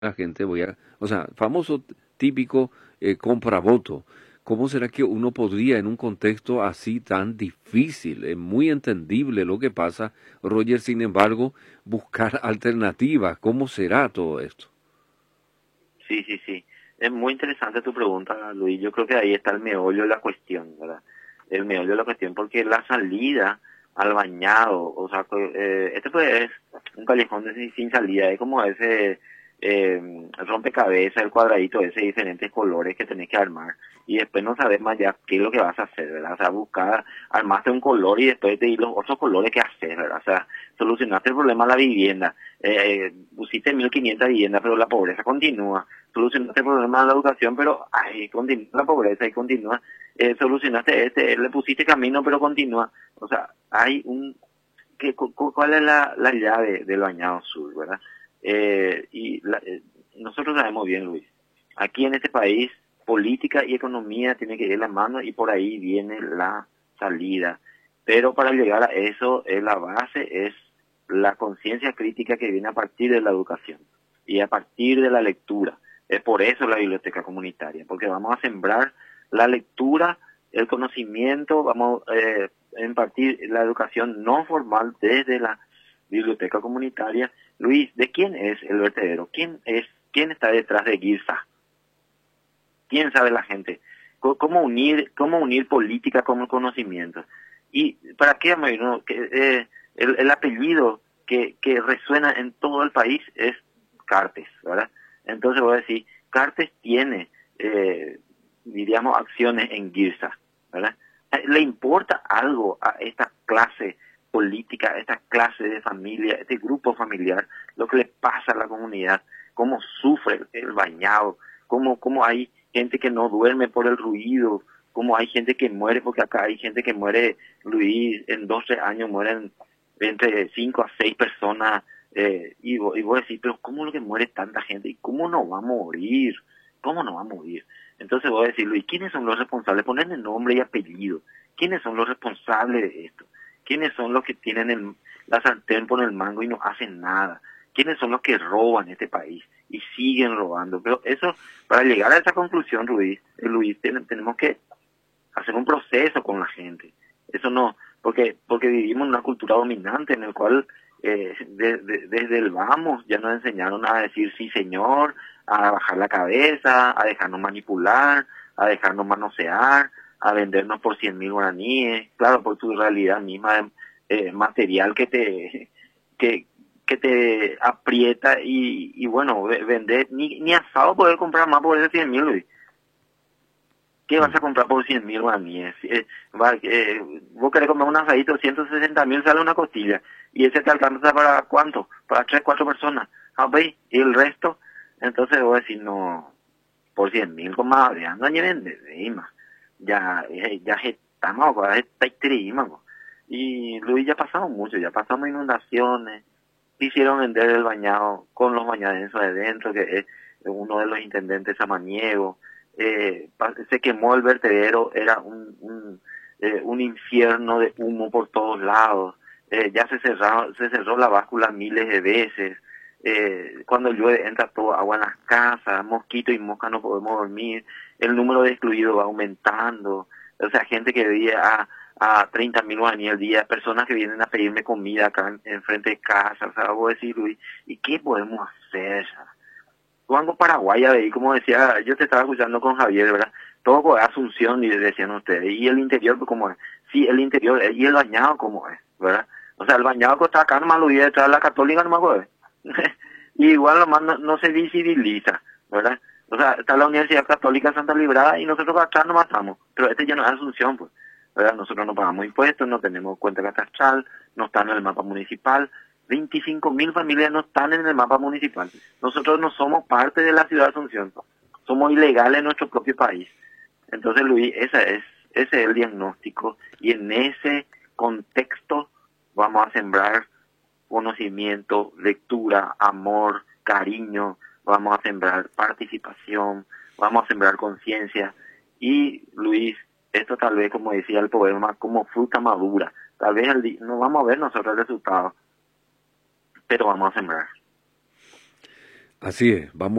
la gente o sea, famoso típico compra voto. ¿Cómo será que uno podría en un contexto así tan difícil, es muy entendible lo que pasa, Roger, sin embargo, buscar alternativas? ¿Cómo será todo esto? Sí, sí, sí. Es muy interesante tu pregunta, Luis. Yo creo que ahí está el meollo de la cuestión, ¿verdad? El meollo de la cuestión, porque la salida al bañado, o sea, este pues es un callejón sin salida, es como ese rompecabezas, el cuadradito ese de diferentes colores que tenés que armar, y después no sabes más ya qué es lo que vas a hacer, ¿verdad? O sea, buscar, armaste un color y después te di los otros colores que hacer, ¿verdad? O sea, solucionaste el problema de la vivienda, pusiste 1.500 viviendas, pero la pobreza continúa. Solucionaste el problema de la educación, pero ahí continúa la pobreza y continúa. Solucionaste le pusiste camino, pero continúa. O sea, hay un... ¿Cuál es la llave del Bañado Sur, verdad? Nosotros sabemos bien, Luis, aquí en este país, política y economía tienen que ir de la mano y por ahí viene la salida. Pero para llegar a eso, la base es la conciencia crítica que viene a partir de la educación y a partir de la lectura. Es por eso la biblioteca comunitaria, porque vamos a sembrar la lectura, el conocimiento, vamos a impartir la educación no formal desde la biblioteca comunitaria. Luis, ¿de quién es el vertedero? ¿Quién está detrás de Girsa? ¿Quién sabe la gente? Cómo unir política con el conocimiento? ¿Y para qué, no? El apellido que resuena en todo el país es Cartes, ¿verdad? Entonces voy a decir, Cartes tiene, diríamos, acciones en Girsa, ¿verdad? ¿Le importa algo a esta clase política, a esta clase de familia, este grupo familiar, lo que le pasa a la comunidad, cómo sufre el bañado, cómo hay gente que no duerme por el ruido, cómo hay gente que muere, porque acá hay gente que muere, Luis, en 12 años mueren entre 5 a 6 personas, y vos decís, pero ¿cómo lo que muere tanta gente? ¿Y cómo no va a morir? ¿Cómo no va a morir? Entonces voy a decir, Luis, ¿quiénes son los responsables? Ponerle nombre y apellido. ¿Quiénes son los responsables de esto? ¿Quiénes son los que tienen la sartén por el mango y no hacen nada? ¿Quiénes son los que roban este país y siguen robando? Pero eso, para llegar a esa conclusión, Luis, tenemos que hacer un proceso con la gente. Eso no, porque vivimos en una cultura dominante en el cual desde el vamos ya nos enseñaron a decir sí señor, a bajar la cabeza, a dejarnos manipular, a dejarnos manosear, a vendernos por 100.000 guaraníes, claro, por tu realidad misma material que, que te aprieta y bueno, vender, ni asado poder comprar más por esos 100.000, Luis. ¿Qué vas Mm. a comprar por 100.000 guaraníes? Vos querés comer un asadito, 160.000 sale una costilla. ¿Y ese te alcanza para cuánto? Para 3, 4 personas. Ah, ¿veis? Y el resto, entonces voy a decir, no, por 100.000, como ya no hay vende, ya estamos, está trimo. Y Luis, ya pasamos mucho, ya pasamos inundaciones, quisieron vender el bañado con los bañadensos de dentro, que es uno de los intendentes samaniego, se quemó el vertedero, era un infierno de humo por todos lados, ya se cerró la báscula miles de veces, cuando llueve entra todo agua en las casas, mosquito y mosca no podemos dormir, el número de excluidos va aumentando, o sea, gente que vive a 30.000 guaraníes al día, personas que vienen a pedirme comida acá en frente de casa, o sea, voy a decir, Luis, ¿y qué podemos hacer? Juango Paraguaya, veí, como decía, yo te estaba escuchando con Javier, ¿verdad? Todo por Asunción, y decían ustedes, y el interior, pues, ¿cómo es? Sí, el interior, y el bañado, ¿cómo es? ¿Verdad? O sea, el bañado que está acá, nomás lo vi detrás de la Católica, nomás, pues. Y igual nomás no se visibiliza, ¿verdad? O sea, está la Universidad Católica Santa Librada y nosotros acá nomás estamos, pero este ya no es Asunción, pues, ¿verdad? Nosotros no pagamos impuestos, no tenemos cuenta catastral, no está en el mapa municipal, 25.000 familias no están en el mapa municipal. Nosotros no somos parte de la ciudad de Asunción, somos ilegales en nuestro propio país. Entonces, Luis, ese es el diagnóstico y en ese contexto vamos a sembrar conocimiento, lectura, amor, cariño, vamos a sembrar participación, vamos a sembrar conciencia y, Luis, esto tal vez, como decía el poema, como fruta madura. Tal vez no vamos a ver nosotros el resultado, pero vamos a sembrar. Así es, vamos.